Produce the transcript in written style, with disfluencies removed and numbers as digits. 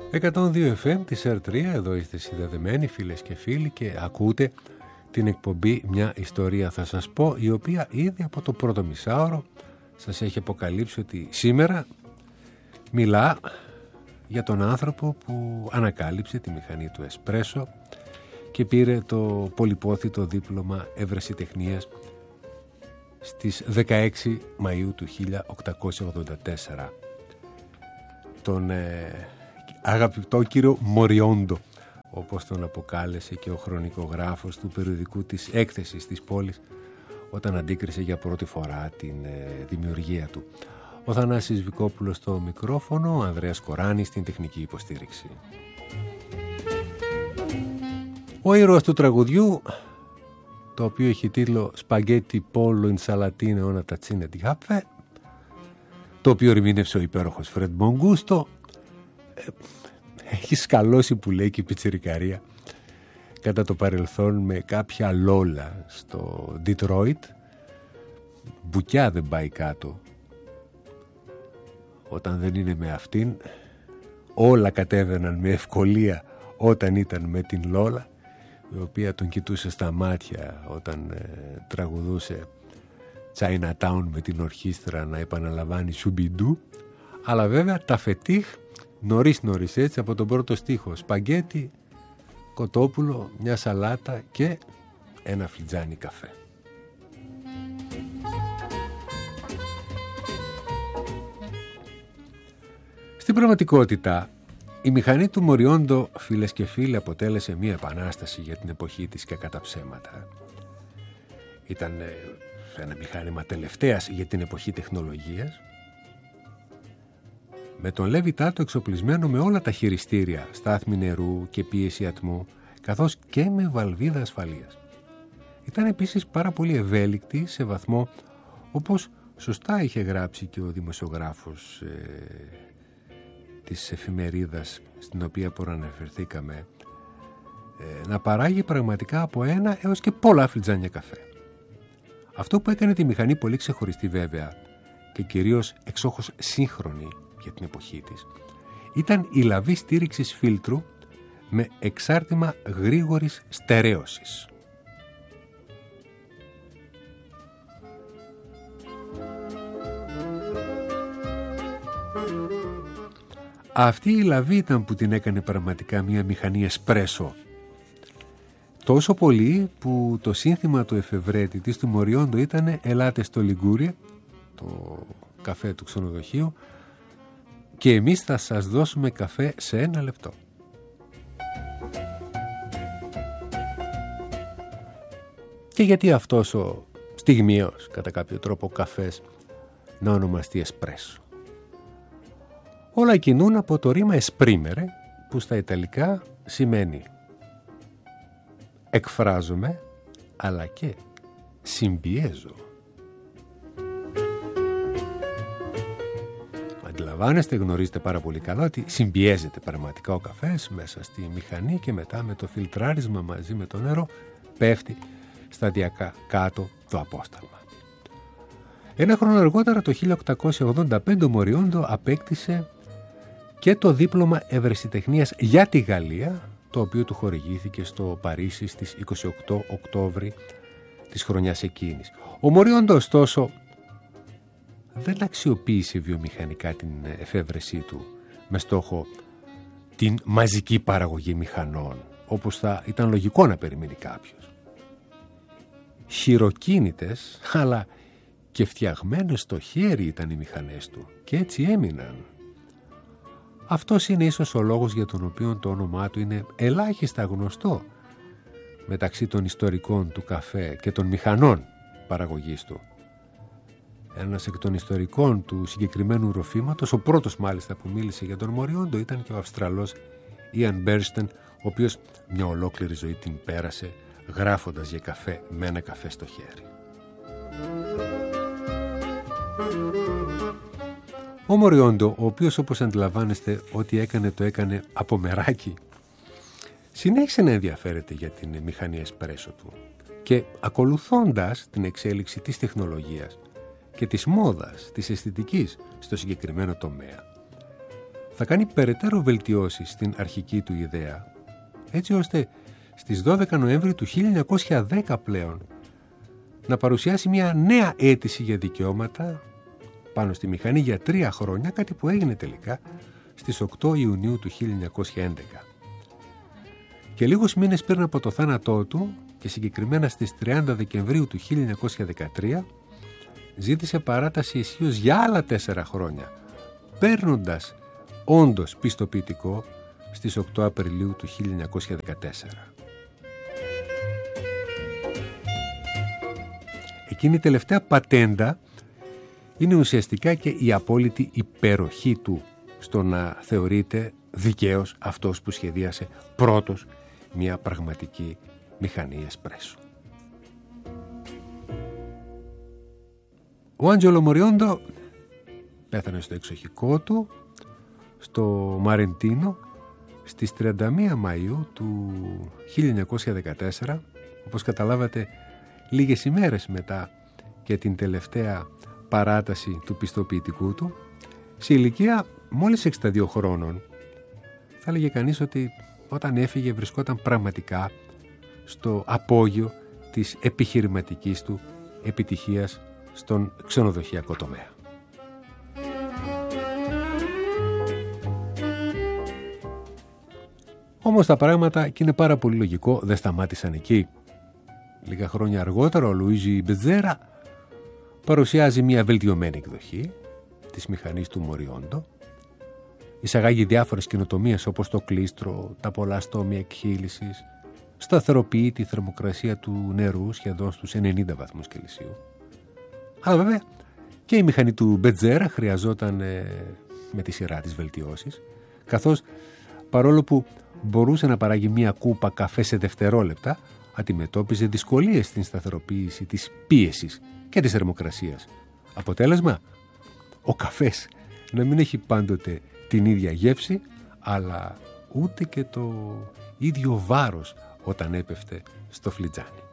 102 FM της R3, εδώ είστε συνδεδεμένοι φίλες και φίλοι και ακούτε την εκπομπή «Μια ιστορία θα σας πω», η οποία ήδη από το πρώτο μισάωρο σας έχει αποκαλύψει ότι σήμερα μιλά για τον άνθρωπο που ανακάλυψε τη μηχανή του εσπρέσο και πήρε το πολυπόθητο δίπλωμα ευρεσιτεχνίας στις 16 Μαΐου του 1884. Τον αγαπητό κύριο Μοριόντο, όπως τον αποκάλεσε και ο χρονικογράφος του περιοδικού της έκθεσης της πόλης όταν αντίκρισε για πρώτη φορά την δημιουργία του. Ο Θανάσης Βικόπουλος στο μικρόφωνο, ο Ανδρέας Κοράνης στην τεχνική υποστήριξη. Ο ήρωας του τραγουδιού, το οποίο έχει τίτλο «Σπαγκέτι πόλο ινσαλατίνε όνα τατσίνε τη χάπφε», το οποίο ερμήνευσε ο υπέροχος Φρεντ Μογκούστο, έχει σκαλώσει που λέει και η πιτσιρικαρία κατά το παρελθόν με κάποια Λόλα στο Ντιτρόιτ. Μπουκιά δεν πάει κάτω όταν δεν είναι με αυτήν. Όλα κατέβαιναν με ευκολία όταν ήταν με την Λόλα, η οποία τον κοιτούσε στα μάτια όταν τραγουδούσε Chinatown με την ορχήστρα να επαναλαμβάνει Σουμπιντού. Αλλά βέβαια τα φετίχ νωρίς έτσι από τον πρώτο στίχο: σπαγκέτι, κοτόπουλο, μια σαλάτα και ένα φλιτζάνι καφέ. Στην πραγματικότητα, η μηχανή του Μοριόντο, φίλες και φίλοι, αποτέλεσε μια επανάσταση για την εποχή της και κατά ψέματα. Ήταν ένα μηχάνημα τελευταίας για την εποχή τεχνολογίας, με τον Λεβιτάτο εξοπλισμένο με όλα τα χειριστήρια, στάθμη νερού και πίεση ατμού, καθώς και με βαλβίδα ασφαλείας. Ήταν επίσης πάρα πολύ ευέλικτη σε βαθμό, όπως σωστά είχε γράψει και ο δημοσιογράφος της εφημερίδας στην οποία προαναφερθήκαμε, να παράγει πραγματικά από ένα έως και πολλά φλιτζάνια καφέ. Αυτό που έκανε τη μηχανή πολύ ξεχωριστή βέβαια και κυρίως εξόχως σύγχρονη για την εποχή της, ήταν η λαβή στήριξης φίλτρου με εξάρτημα γρήγορης στερέωσης. Αυτή η λαβή ήταν που την έκανε πραγματικά μια μηχανή εσπρέσο. Τόσο πολύ που το σύνθημα του εφευρέτη της του Μοριόντο ήταν «Ελάτε στο Λιγκούρι», το καφέ του ξενοδοχείου, και εμείς θα σας δώσουμε καφέ σε 1 λεπτό. Και γιατί αυτός ο στιγμιαίος κατά κάποιο τρόπο καφές να ονομαστεί εσπρέσο? Όλα κινούν από το ρήμα esprimere, που στα Ιταλικά σημαίνει εκφράζομαι αλλά και συμπιέζω. Αντιλαμβάνεστε, γνωρίζετε πάρα πολύ καλά ότι συμπιέζεται πραγματικά ο καφές μέσα στη μηχανή και μετά με το φιλτράρισμα μαζί με το νερό πέφτει σταδιακά κάτω το απόσταγμα. Ένα χρόνο αργότερα, το 1885, ο Μοριόντο απέκτησε και το δίπλωμα ευρεσιτεχνίας για τη Γαλλία, το οποίο του χορηγήθηκε στο Παρίσι στις 28 Οκτώβρη της χρονιάς εκείνης. Ο Μοριόντο, ωστόσο, δεν αξιοποίησε βιομηχανικά την εφεύρεσή του με στόχο την μαζική παραγωγή μηχανών, όπως θα ήταν λογικό να περιμένει κάποιος. Χειροκίνητες, αλλά και φτιαγμένες στο χέρι ήταν οι μηχανές του και έτσι έμειναν. Αυτός είναι ίσως ο λόγος για τον οποίο το όνομά του είναι ελάχιστα γνωστό μεταξύ των ιστορικών του καφέ και των μηχανών παραγωγής του. Ένας εκ των ιστορικών του συγκεκριμένου ροφήματος, ο πρώτος μάλιστα που μίλησε για τον Μοριόντο, ήταν και ο Αυστραλός Ιαν Μπέρστεν, ο οποίος μια ολόκληρη ζωή την πέρασε γράφοντας για καφέ με ένα καφέ στο χέρι. Ο Μοριόντο, ο οποίος, όπως αντιλαμβάνεστε, ό,τι έκανε το έκανε από μεράκι, συνέχισε να ενδιαφέρεται για την μηχανή εσπρέσο του και ακολουθώντας την εξέλιξη της τεχνολογίας και της μόδας, της αισθητικής στο συγκεκριμένο τομέα, θα κάνει περαιτέρω βελτιώσεις στην αρχική του ιδέα, έτσι ώστε στις 12 Νοέμβρη του 1910 πλέον να παρουσιάσει μια νέα αίτηση για δικαιώματα πάνω στη μηχανή για 3 χρόνια, κάτι που έγινε τελικά στις 8 Ιουνίου του 1911. Και λίγους μήνες πριν από το θάνατό του, και συγκεκριμένα στις 30 Δεκεμβρίου του 1913, ζήτησε παράταση ισχύως για άλλα 4 χρόνια, παίρνοντας όντως πιστοποιητικό στις 8 Απριλίου του 1914. Εκείνη η τελευταία πατέντα είναι ουσιαστικά και η απόλυτη υπεροχή του στο να θεωρείται δικαίως αυτός που σχεδίασε πρώτος μια πραγματική μηχανή εσπρέσο. Ο Άντζελο Μοριόντο πέθανε στο εξοχικό του στο Μαρεντίνο στις 31 Μαΐου του 1914, όπως καταλάβατε λίγες ημέρες μετά και την τελευταία παράταση του πιστοποιητικού του, σε ηλικία μόλις 62 χρόνων. Θα έλεγε κανείς ότι όταν έφυγε βρισκόταν πραγματικά στο απόγειο της επιχειρηματικής του επιτυχίας στον ξενοδοχειακό τομέα. Όμως τα πράγματα, και είναι πάρα πολύ λογικό, δεν σταμάτησαν εκεί. Λίγα χρόνια αργότερα ο Λουίζι Μπετζέρα παρουσιάζει μια βελτιωμένη εκδοχή της μηχανής του Μοριόντο, εισαγάγει διάφορες καινοτομίες όπως το κλίστρο, τα πολλά στόμια εκχύλησης, σταθεροποιεί τη θερμοκρασία του νερού σχεδόν στους 90 βαθμούς Κελσίου. Αλλά βέβαια και η μηχανή του Μπετζέρα χρειαζόταν με τη σειρά της βελτιώσεις, καθώς παρόλο που μπορούσε να παράγει μία κούπα καφέ σε δευτερόλεπτα, αντιμετώπιζε δυσκολίες στην σταθεροποίηση της πίεσης και της θερμοκρασίας. Αποτέλεσμα, ο καφές να μην έχει πάντοτε την ίδια γεύση, αλλά ούτε και το ίδιο βάρος όταν έπεφτε στο φλιτζάνι.